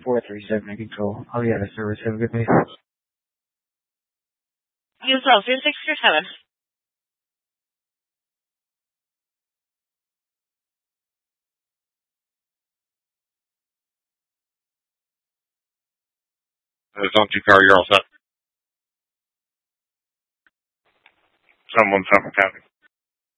437 in control. I'll be out of service. Have a good day. You as well. 0637. Zone 2 car, you're all set. 717 County.